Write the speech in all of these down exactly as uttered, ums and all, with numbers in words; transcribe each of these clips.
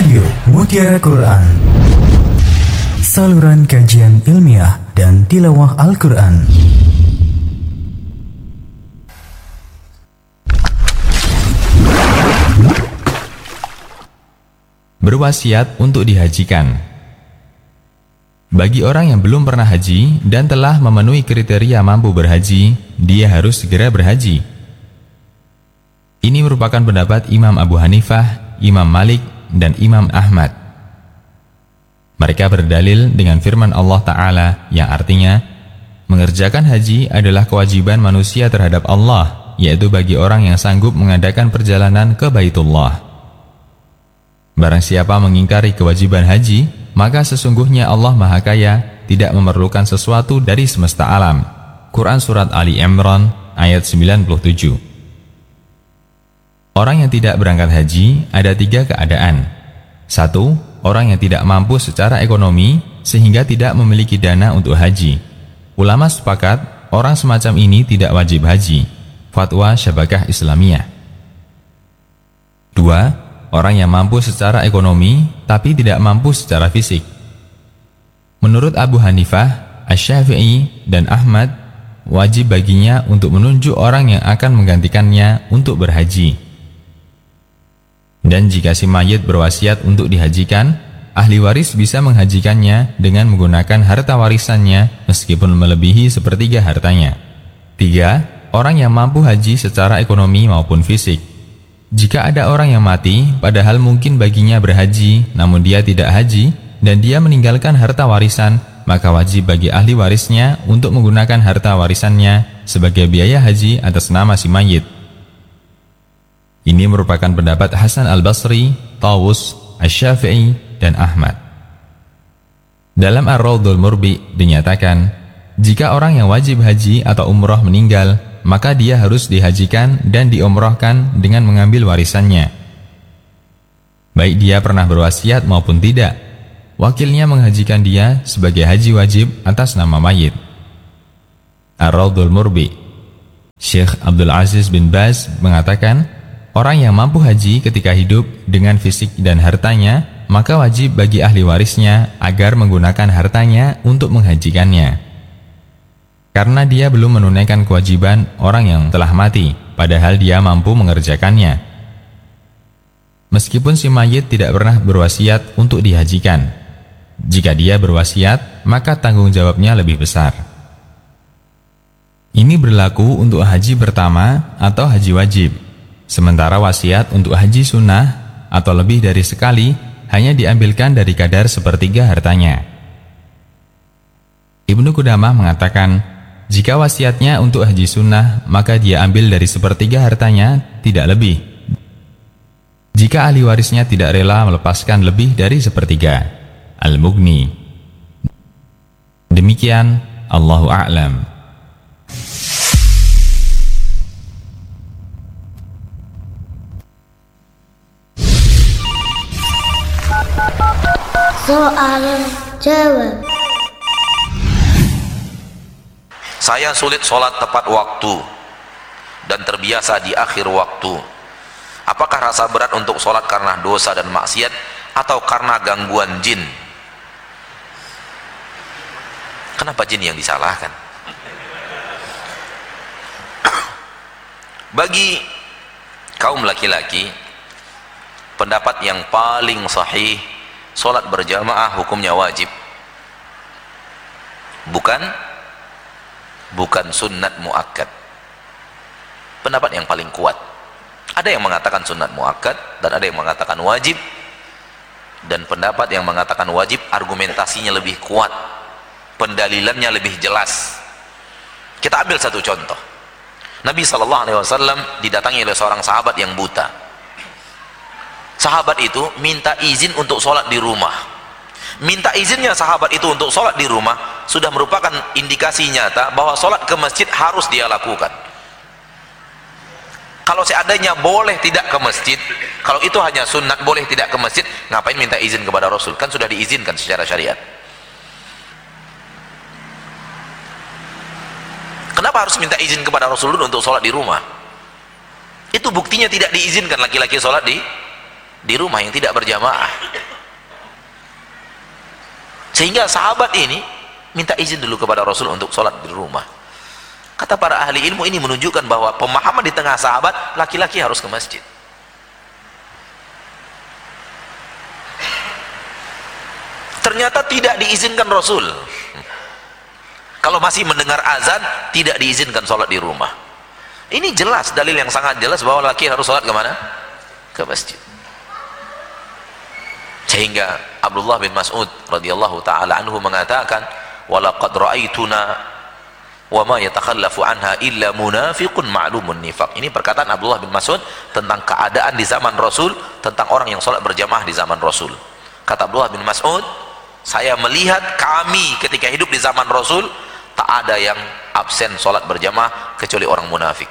Radio Mutiara Quran, saluran kajian ilmiah dan tilawah Al-Quran. Berwasiat untuk dihajikan. Bagi orang yang belum pernah haji dan telah memenuhi kriteria mampu berhaji, dia harus segera berhaji. Ini merupakan pendapat Imam Abu Hanifah, Imam Malik, dan Imam Ahmad. Mereka berdalil dengan firman Allah Ta'ala yang artinya, mengerjakan haji adalah kewajiban manusia terhadap Allah, yaitu bagi orang yang sanggup mengadakan perjalanan ke Baitullah. Barang siapa mengingkari kewajiban haji, maka sesungguhnya Allah Maha Kaya tidak memerlukan sesuatu dari semesta alam. Quran Surat Ali Imran ayat sembilan puluh tujuh. Orang yang tidak berangkat haji ada tiga keadaan. Satu, orang yang tidak mampu secara ekonomi sehingga tidak memiliki dana untuk haji. Ulama sepakat, orang semacam ini tidak wajib haji. Fatwa Syabakah Islamiyah. Dua, orang yang mampu secara ekonomi tapi tidak mampu secara fisik. Menurut Abu Hanifah, Asy-Syafi'i, dan Ahmad, wajib baginya untuk menunjuk orang yang akan menggantikannya untuk berhaji. Dan jika si mayit berwasiat untuk dihajikan, ahli waris bisa menghajikannya dengan menggunakan harta warisannya meskipun melebihi sepertiga hartanya. Tiga, orang yang mampu haji secara ekonomi maupun fisik. Jika ada orang yang mati, padahal mungkin baginya berhaji, namun dia tidak haji, dan dia meninggalkan harta warisan, maka wajib bagi ahli warisnya untuk menggunakan harta warisannya sebagai biaya haji atas nama si mayit. Ini merupakan pendapat Hasan Al-Basri, Tawus, Asy-Syafi'i, dan Ahmad. Dalam Ar-Rawdul Murbi dinyatakan, jika orang yang wajib haji atau umroh meninggal, maka dia harus dihajikan dan diumrohkan dengan mengambil warisannya. Baik dia pernah berwasiat maupun tidak, wakilnya menghajikan dia sebagai haji wajib atas nama mayit. Ar-Rawdul Murbi. Syekh Abdul Aziz bin Baz mengatakan, orang yang mampu haji ketika hidup dengan fisik dan hartanya, maka wajib bagi ahli warisnya agar menggunakan hartanya untuk menghajikannya. Karena dia belum menunaikan kewajiban orang yang telah mati, padahal dia mampu mengerjakannya. Meskipun si mayit tidak pernah berwasiat untuk dihajikan, jika dia berwasiat, maka tanggung jawabnya lebih besar. Ini berlaku untuk haji pertama atau haji wajib. Sementara wasiat untuk haji sunnah atau lebih dari sekali hanya diambilkan dari kadar sepertiga hartanya. Ibnu Qudamah mengatakan, jika wasiatnya untuk haji sunnah, maka dia ambil dari sepertiga hartanya, tidak lebih. Jika ahli warisnya tidak rela melepaskan lebih dari sepertiga. Al-Mughni. Demikian, Allahu a'lam. Soal jawab. Saya sulit sholat tepat waktu dan terbiasa di akhir waktu. Apakah rasa berat untuk sholat karena dosa dan maksiat atau karena gangguan jin? Kenapa jin yang disalahkan? Bagi kaum laki-laki, pendapat yang paling sahih, sholat berjamaah hukumnya wajib, bukan bukan sunnat muakkad. Pendapat yang paling kuat. Ada yang mengatakan sunnat muakkad dan ada yang mengatakan wajib, dan pendapat yang mengatakan wajib argumentasinya lebih kuat, pendalilannya lebih jelas. Kita ambil satu contoh. Nabi shallallahu alaihi wasallam didatangi oleh seorang sahabat yang buta. Sahabat itu minta izin untuk sholat di rumah. Minta izinnya sahabat itu untuk sholat di rumah sudah merupakan indikasi nyata bahwa sholat ke masjid harus dia lakukan. Kalau seandainya boleh tidak ke masjid, kalau itu hanya sunnat boleh tidak ke masjid, ngapain minta izin kepada Rasul? Kan sudah diizinkan secara syariat. Kenapa harus minta izin kepada Rasul untuk sholat di rumah? Itu buktinya tidak diizinkan laki-laki sholat di di rumah yang tidak berjamaah. Sehingga sahabat ini minta izin dulu kepada Rasul untuk sholat di rumah. Kata para ahli ilmu, ini menunjukkan bahwa pemahaman di tengah sahabat, laki-laki harus ke masjid. Ternyata tidak diizinkan Rasul. Kalau masih mendengar azan, tidak diizinkan sholat di rumah. Ini jelas, dalil yang sangat jelas bahwa laki harus sholat kemana? Ke masjid. Sehingga Abdullah bin Mas'ud radhiyallahu taala anhu mengatakan, "Walaqad ra'aituna wa ma yatakhallafu anha illa munafiqun ma'lumun nifaq." Ini perkataan Abdullah bin Mas'ud tentang keadaan di zaman Rasul, tentang orang yang sholat berjamaah di zaman Rasul. Kata Abdullah bin Mas'ud, "Saya melihat kami ketika hidup di zaman Rasul, tak ada yang absen sholat berjamaah kecuali orang munafik."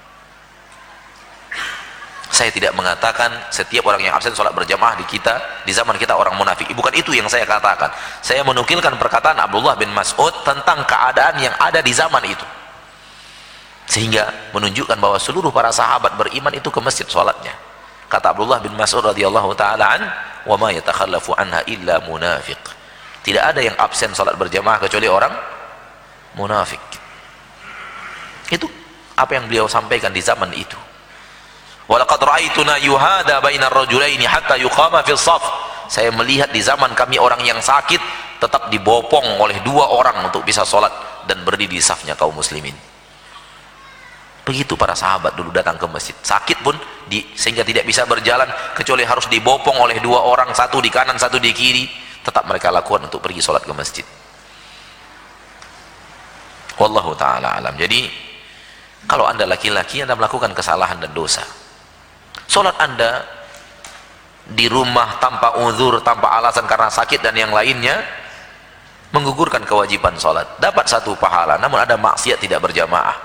Saya tidak mengatakan setiap orang yang absen sholat berjamaah di kita, di zaman kita orang munafik. Bukan itu yang saya katakan. Saya menukilkan perkataan Abdullah bin Mas'ud tentang keadaan yang ada di zaman itu. Sehingga menunjukkan bahwa seluruh para sahabat beriman itu ke masjid sholatnya. Kata Abdullah bin Mas'ud radhiyallahu ta'ala an, "Wa ma yatakhallafu anha illa munafiq." Tidak ada yang absen sholat berjamaah kecuali orang munafik. Itu apa yang beliau sampaikan di zaman itu. Walaqad ra'aituna yuhada bainar rajulaini hatta yuqama fil shaf. Saya melihat di zaman kami orang yang sakit tetap dibopong oleh dua orang untuk bisa sholat dan berdiri di safnya kaum muslimin. Begitu para sahabat dulu datang ke masjid. Sakit pun di, sehingga tidak bisa berjalan kecuali harus dibopong oleh dua orang, satu di kanan, satu di kiri. Tetap mereka lakukan untuk pergi sholat ke masjid. Wallahu ta'ala alam. Jadi kalau anda laki-laki, anda melakukan kesalahan dan dosa, sholat anda di rumah tanpa uzur, tanpa alasan karena sakit dan yang lainnya, menggugurkan kewajiban sholat. Dapat satu pahala, namun ada maksiat tidak berjamaah.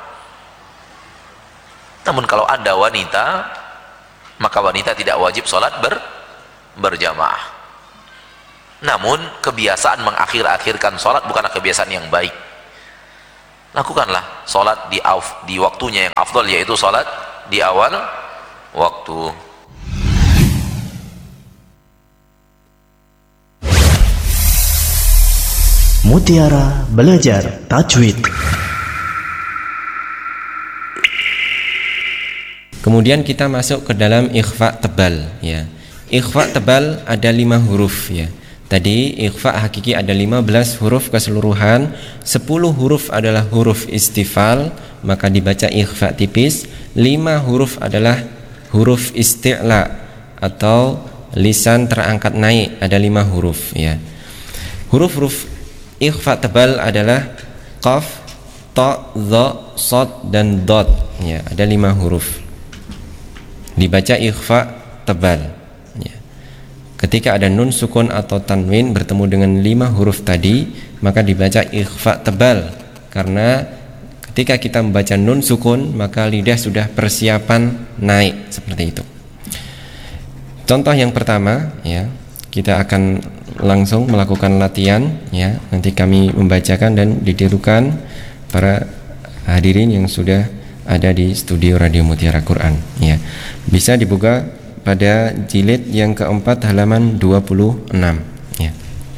Namun kalau anda wanita, maka wanita tidak wajib sholat ber, berjamaah. Namun kebiasaan mengakhir-akhirkan sholat bukanlah kebiasaan yang baik. Lakukanlah sholat di, di waktunya yang afdal, yaitu sholat di awal waktu. Mutiara Belajar Tajwid. Kemudian kita masuk ke dalam ikhfa tebal, ya. Ikhfa tebal ada lima huruf, ya. Tadi ikhfa hakiki ada lima belas huruf keseluruhan, sepuluh huruf adalah huruf istifal, maka dibaca ikhfa tipis. lima huruf adalah huruf isti'la atau lisan terangkat naik, ada lima huruf, ya. Huruf-huruf ikhfa tebal adalah qaf, ta, dha, shad dan dot, ya, ada lima huruf. Dibaca ikhfa tebal. Ketika ada nun sukun atau tanwin bertemu dengan lima huruf tadi, maka dibaca ikhfa tebal. Karena ketika kita membaca nun sukun, maka lidah sudah persiapan naik, seperti itu. Contoh yang pertama, ya, kita akan langsung melakukan latihan, ya. Nanti kami membacakan dan ditirukan para hadirin yang sudah ada di studio Radio Mutiara Quran, ya. Bisa dibuka pada jilid yang keempat halaman dua puluh enam, ya.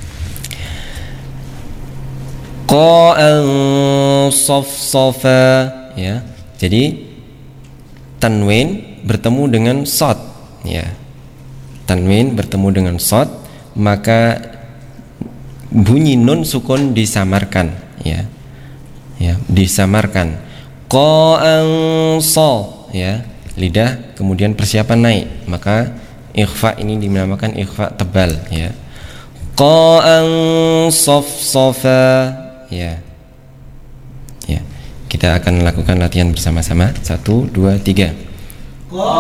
Qa'an saf-safa, ya. Jadi tanwin bertemu dengan shad, ya. Tanwin bertemu dengan shad, maka bunyi nun sukun disamarkan, ya. Ya, disamarkan. Qa'an sa, ya. Lidah kemudian persiapan naik, maka ikhfa ini dinamakan ikhfa tebal, ya. Qa'an saf-safa, ya. Ya. Kita akan lakukan latihan bersama-sama. Satu, dua, tiga.